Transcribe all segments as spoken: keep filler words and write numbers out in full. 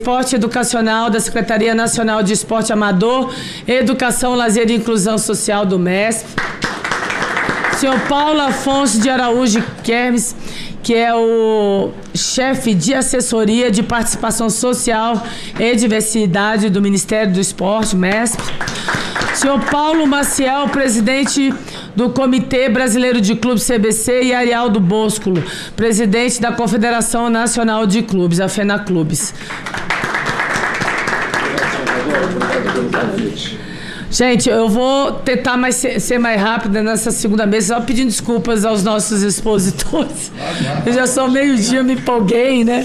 Esporte Educacional da Secretaria Nacional de Esporte Amador, Educação, Lazer e Inclusão Social do M E S P. Senhor Paulo Afonso de Araújo Kermes, que é o chefe de assessoria de participação social e diversidade do Ministério do Esporte, M E S P. Senhor Paulo Maciel, presidente do Comitê Brasileiro de Clubes C B C, e Arialdo Bosculo, presidente da Confederação Nacional de Clubes, a FENACLUBES. Gente, eu vou tentar mais ser, ser mais rápida nessa segunda mesa, só pedindo desculpas aos nossos expositores. Eu já sou meio-dia, me empolguei, né?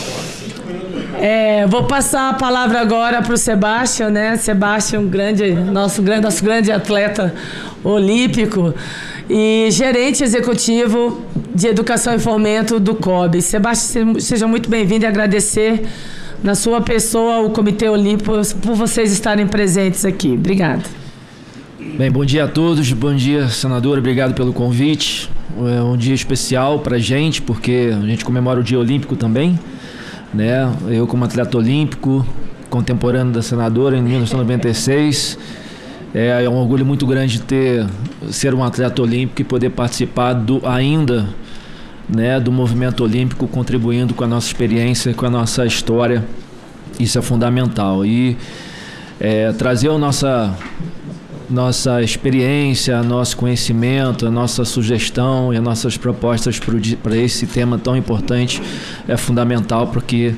É, vou passar a palavra agora para o Sebastião, né? Sebastião, um grande, nosso, grande, nosso grande atleta olímpico e gerente executivo de Educação e Fomento do C O B. Sebastião, seja muito bem-vindo e agradecer na sua pessoa o Comitê Olímpico por vocês estarem presentes aqui. Obrigada. Bem, bom dia a todos, bom dia, senadora, obrigado pelo convite. É um dia especial para a gente, porque a gente comemora o Dia Olímpico também, né? Eu, como atleta olímpico, contemporâneo da senadora em mil novecentos e noventa e seis, é, é um orgulho muito grande ter, ser um atleta olímpico e poder participar do, ainda, né, do movimento olímpico, contribuindo com a nossa experiência, com a nossa história. Isso é fundamental. E é, trazer a nossa, nossa experiência, nosso conhecimento, a nossa sugestão e as nossas propostas para esse tema tão importante é fundamental, porque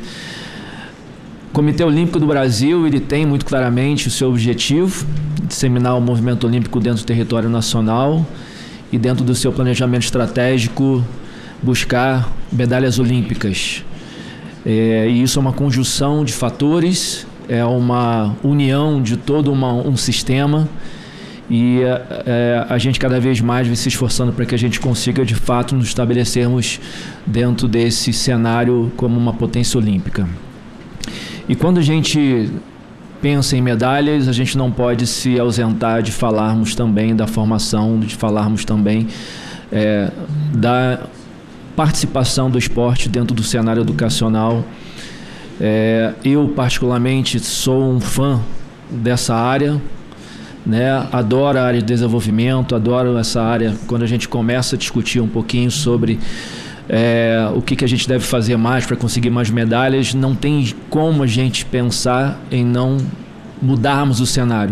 o Comitê Olímpico do Brasil ele tem muito claramente o seu objetivo, disseminar o movimento olímpico dentro do território nacional e dentro do seu planejamento estratégico buscar medalhas olímpicas. É, e isso é uma conjunção de fatores, é uma união de todo uma, um sistema, e é, a gente cada vez mais vem se esforçando para que a gente consiga de fato nos estabelecermos dentro desse cenário como uma potência olímpica. E quando a gente pensa em medalhas, a gente não pode se ausentar de falarmos também da formação, de falarmos também é, da participação do esporte dentro do cenário educacional. É, eu, particularmente, sou um fã dessa área, né? Adoro a área de desenvolvimento, adoro essa área quando a gente começa a discutir um pouquinho sobre é, o que, que a gente deve fazer mais para conseguir mais medalhas. Não tem como a gente pensar em não mudarmos o cenário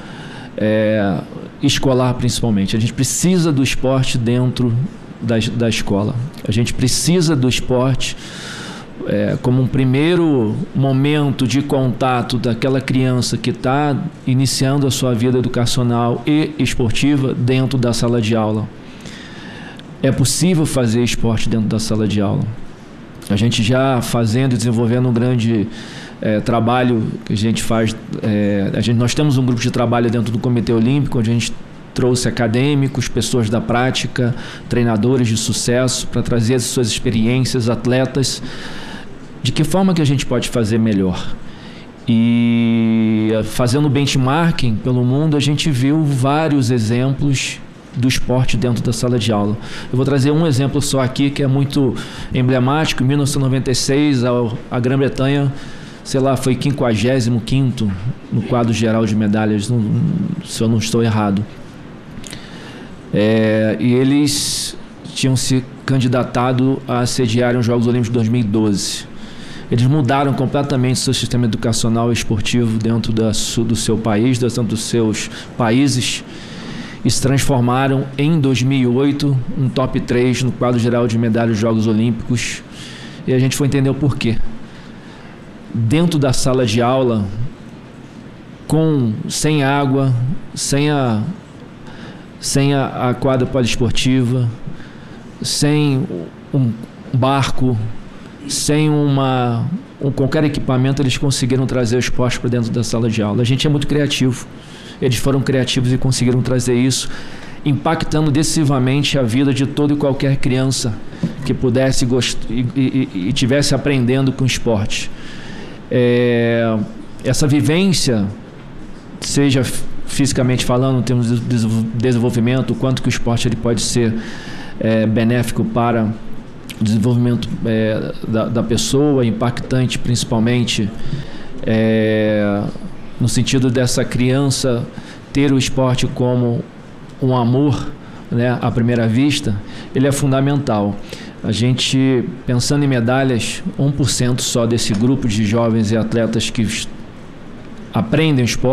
é, escolar, principalmente. A gente precisa do esporte dentro Da, da escola. A gente precisa do esporte é, como um primeiro momento de contato daquela criança que está iniciando a sua vida educacional e esportiva dentro da sala de aula. É possível fazer esporte dentro da sala de aula. A gente já fazendo e desenvolvendo um grande é, trabalho que a gente faz. É, a gente, nós temos um grupo de trabalho dentro do Comitê Olímpico, onde a gente trouxe acadêmicos, pessoas da prática, treinadores de sucesso para trazer as suas experiências, atletas, de que forma que a gente pode fazer melhor. E fazendo benchmarking pelo mundo, a gente viu vários exemplos do esporte dentro da sala de aula. Eu vou trazer um exemplo só aqui que é muito emblemático. Em mil novecentos e noventa e seis, a, a Grã-Bretanha, sei lá, foi quinquagésimo quinto no quadro geral de medalhas, não, se eu não estou errado. É, e eles tinham se candidatado a sediarem os Jogos Olímpicos de dois mil e doze. Eles mudaram completamente o seu sistema educacional e esportivo dentro da, do seu país, dentro dos seus países, e se transformaram em dois mil e oito um top três no quadro geral de medalhas dos Jogos Olímpicos. E a gente foi entender o porquê. Dentro da sala de aula, com, sem água, sem a sem a, a quadra poliesportiva, sem um barco, sem uma, um, qualquer equipamento, eles conseguiram trazer o esporte para dentro da sala de aula. A gente é muito criativo. Eles foram criativos e conseguiram trazer isso, impactando decisivamente a vida de toda e qualquer criança que pudesse gost... e, e, e tivesse aprendendo com esporte. É, essa vivência, seja fisicamente falando, em termos de desenvolvimento, o quanto que o esporte ele pode ser é, benéfico para desenvolvimento é, da, da pessoa, impactante principalmente é, no sentido dessa criança ter o esporte como um amor, né, à primeira vista, ele é fundamental. A gente, pensando em medalhas, um por cento só desse grupo de jovens e atletas que aprendem o esporte